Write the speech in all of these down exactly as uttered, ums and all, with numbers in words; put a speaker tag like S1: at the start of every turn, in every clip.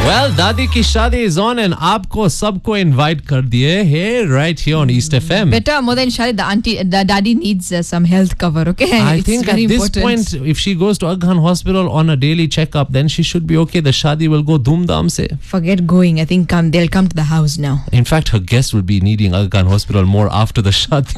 S1: Well, दादी की शादी is on and आपको सबको invite कर दिए है right here on East F M.
S2: Better more than shadi, the auntie, the daddy needs uh, some health cover. Okay,
S1: I
S2: it's
S1: think at
S2: very
S1: this
S2: important.
S1: point, if she goes to Aga Khan Hospital on a daily checkup, then she should be okay. The shadi will go dhoom dham se.
S2: Forget going. I think um, they'll come to the house now.
S1: In fact, her guests will be needing Aga Khan Hospital more after the shadi.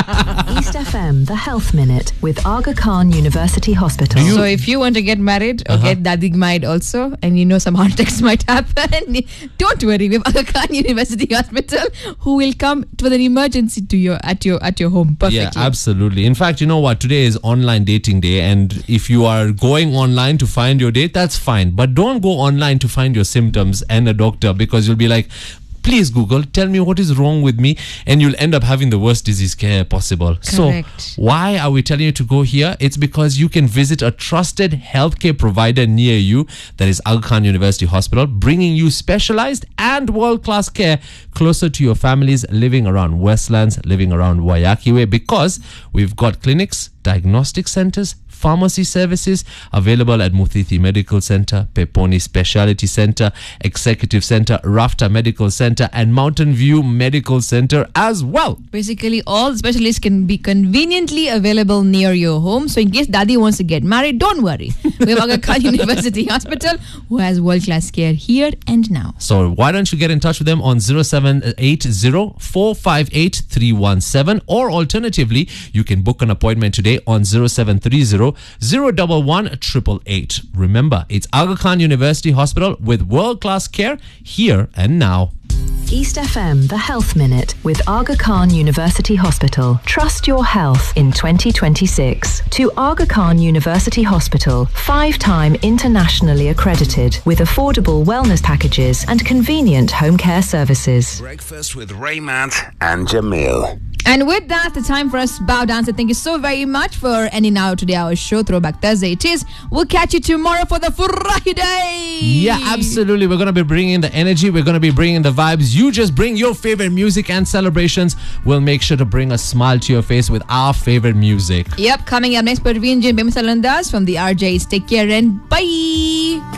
S3: East F M, the Health Minute with Aga Khan University Hospital.
S2: So if you want to get married or
S1: Uh-huh.
S2: get daddy married also, and you know some heart attacks might happen, don't worry. We have Aga Khan University Hospital who will come with an emergency to your at your at your home perfectly.
S1: Yeah, absolutely. In fact, you know what? Today is online dating day, and if you are going online to find your date, that's fine. But don't go online to find your symptoms and a doctor, because you'll be like, please Google, tell me what is wrong with me, and you'll end up having the worst disease care possible.
S2: Correct.
S1: So why are we telling you to go here? It's because you can visit a trusted healthcare provider near you, that is Aga Khan University Hospital, bringing you specialized and world-class care closer to your families living around Westlands, living around Wayaki Way, because we've got clinics, diagnostic centers, pharmacy services available at Muthithi Medical Center, Peponi Speciality Center, Executive Center, Rafta Medical Center, and Mountain View Medical Center as well.
S2: Basically, all specialists can be conveniently available near your home. So in case daddy wants to get married, don't worry. We have Aga Khan University Hospital who has world-class care here and now.
S1: So why don't you get in touch with them on zero seven eight zero, four five eight, three one seven, or alternatively, you can book an appointment today on zero seven three zero, zero one one, eight eight eight. Remember, it's Aga Khan University Hospital with world-class care here and now.
S3: East F M, the Health Minute with Aga Khan University Hospital. Trust your health in twenty twenty-six. To Aga Khan University Hospital, five-time internationally accredited with affordable wellness packages and convenient home care services.
S4: Breakfast with Raymond and Jamil.
S2: And with that, the time for us to bow down. So thank you so very much for ending now today our show, Throwback Thursday it is. We'll catch you tomorrow for the Furahi Day.
S1: Yeah, absolutely. We're going to be bringing the energy. We're going to be bringing the vibes. You just bring your favorite music and celebrations. We'll make sure to bring a smile to your face with our favorite music.
S2: Yep, coming up next, Parveen Jain, Bim Salandas from the R Js. Take care and bye.